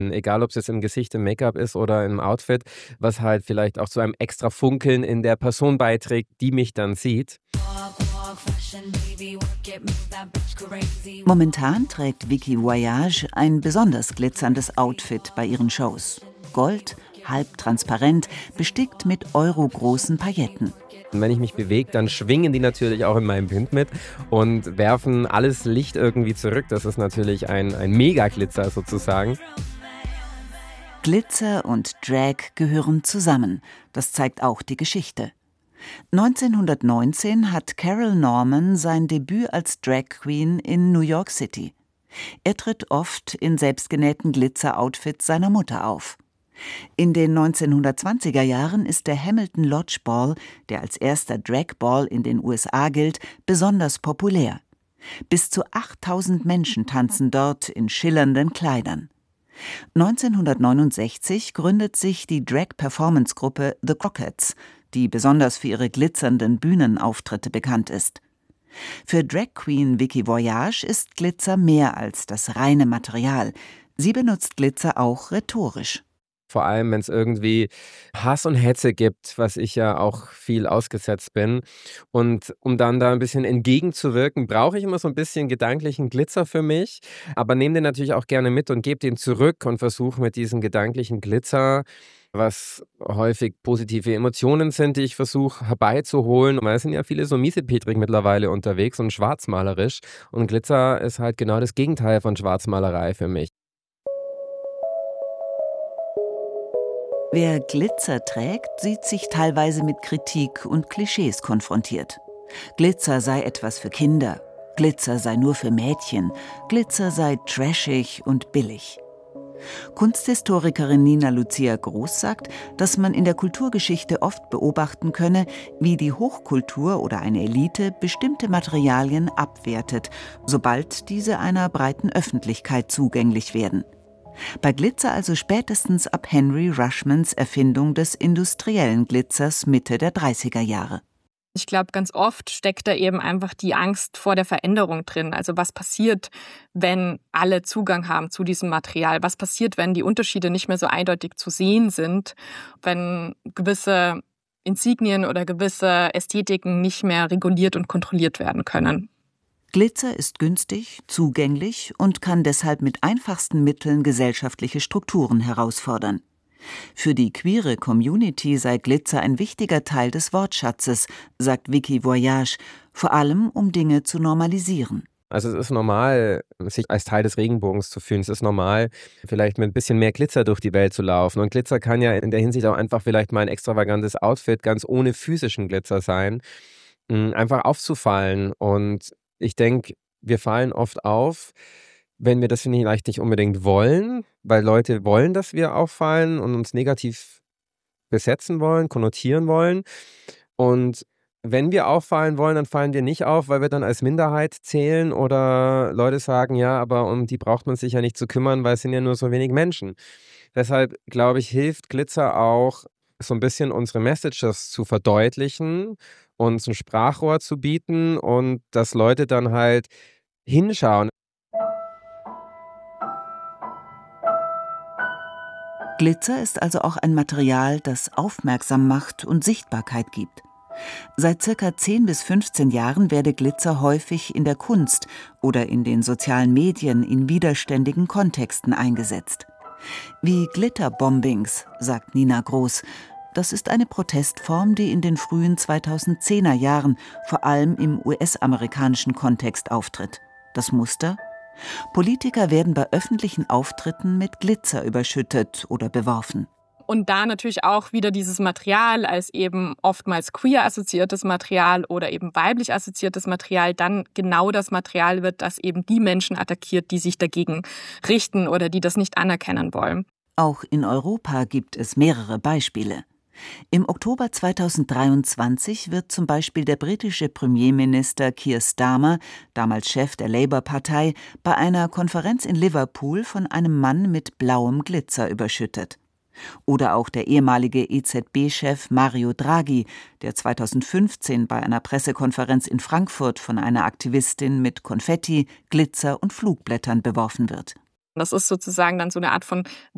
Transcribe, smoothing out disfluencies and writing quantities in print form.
Egal, ob es jetzt im Gesicht, im Make-up ist oder im Outfit, was halt vielleicht auch zu einem extra Funkeln in der Person beiträgt, die mich dann sieht. Momentan trägt Vicky Voyage ein besonders glitzerndes Outfit bei ihren Shows. Gold, halb transparent, bestickt mit eurogroßen Pailletten. Und wenn ich mich bewege, dann schwingen die natürlich auch in meinem Bild mit und werfen alles Licht irgendwie zurück. Das ist natürlich ein Mega-Glitzer sozusagen. Glitzer und Drag gehören zusammen. Das zeigt auch die Geschichte. 1919 hat Carol Norman sein Debüt als Drag Queen in New York City. Er tritt oft in selbstgenähten Glitzer-Outfits seiner Mutter auf. In den 1920er Jahren ist der Hamilton Lodge Ball, der als erster Drag Ball in den USA gilt, besonders populär. Bis zu 8000 Menschen tanzen dort in schillernden Kleidern. 1969 gründet sich die Drag-Performance-Gruppe The Crocketts, die besonders für ihre glitzernden Bühnenauftritte bekannt ist. Für Drag Queen Vicky Voyage ist Glitzer mehr als das reine Material. Sie benutzt Glitzer auch rhetorisch. Vor allem, wenn es irgendwie Hass und Hetze gibt, was ich ja auch viel ausgesetzt bin. Und um dann da ein bisschen entgegenzuwirken, brauche ich immer so ein bisschen gedanklichen Glitzer für mich, aber nehme den natürlich auch gerne mit und gebe den zurück und versuche mit diesem gedanklichen Glitzer, was häufig positive Emotionen sind, die ich versuche herbeizuholen. Weil es sind ja viele so miesepetrig mittlerweile unterwegs und schwarzmalerisch. Und Glitzer ist halt genau das Gegenteil von Schwarzmalerei für mich. Wer Glitzer trägt, sieht sich teilweise mit Kritik und Klischees konfrontiert. Glitzer sei etwas für Kinder, Glitzer sei nur für Mädchen, Glitzer sei trashig und billig. Kunsthistorikerin Nina Lucia Groß sagt, dass man in der Kulturgeschichte oft beobachten könne, wie die Hochkultur oder eine Elite bestimmte Materialien abwertet, sobald diese einer breiten Öffentlichkeit zugänglich werden. Bei Glitzer also spätestens ab Henry Rushmans Erfindung des industriellen Glitzers Mitte der 30er Jahre. Ich glaube, ganz oft steckt da eben einfach die Angst vor der Veränderung drin. Also was passiert, wenn alle Zugang haben zu diesem Material? Was passiert, wenn die Unterschiede nicht mehr so eindeutig zu sehen sind? Wenn gewisse Insignien oder gewisse Ästhetiken nicht mehr reguliert und kontrolliert werden können? Glitzer ist günstig, zugänglich und kann deshalb mit einfachsten Mitteln gesellschaftliche Strukturen herausfordern. Für die queere Community sei Glitzer ein wichtiger Teil des Wortschatzes, sagt Vicky Voyage, vor allem um Dinge zu normalisieren. Also es ist normal, sich als Teil des Regenbogens zu fühlen. Es ist normal, vielleicht mit ein bisschen mehr Glitzer durch die Welt zu laufen. Und Glitzer kann ja in der Hinsicht auch einfach vielleicht mal ein extravagantes Outfit ganz ohne physischen Glitzer sein, einfach aufzufallen. Und ich denke, wir fallen oft auf, wenn wir das vielleicht nicht unbedingt wollen, weil Leute wollen, dass wir auffallen und uns negativ besetzen wollen, konnotieren wollen. Und wenn wir auffallen wollen, dann fallen wir nicht auf, weil wir dann als Minderheit zählen oder Leute sagen, ja, aber um die braucht man sich ja nicht zu kümmern, weil es sind ja nur so wenig Menschen. Deshalb, glaube ich, hilft Glitzer auch, so ein bisschen unsere Messages zu verdeutlichen, uns ein Sprachrohr zu bieten und dass Leute dann halt hinschauen. Glitzer ist also auch ein Material, das aufmerksam macht und Sichtbarkeit gibt. Seit circa 10 bis 15 Jahren werde Glitzer häufig in der Kunst oder in den sozialen Medien in widerständigen Kontexten eingesetzt. Wie Glitterbombings, sagt Nina Groß. Das ist eine Protestform, die in den frühen 2010er Jahren vor allem im US-amerikanischen Kontext auftritt. Das Muster? Politiker werden bei öffentlichen Auftritten mit Glitzer überschüttet oder beworfen. Und da natürlich auch wieder dieses Material als eben oftmals queer assoziiertes Material oder eben weiblich assoziiertes Material dann genau das Material wird, das eben die Menschen attackiert, die sich dagegen richten oder die das nicht anerkennen wollen. Auch in Europa gibt es mehrere Beispiele. Im Oktober 2023 wird zum Beispiel der britische Premierminister Keir Starmer, damals Chef der Labour-Partei, bei einer Konferenz in Liverpool von einem Mann mit blauem Glitzer überschüttet. Oder auch der ehemalige EZB-Chef Mario Draghi, der 2015 bei einer Pressekonferenz in Frankfurt von einer Aktivistin mit Konfetti, Glitzer und Flugblättern beworfen wird. Das ist sozusagen dann so eine Art von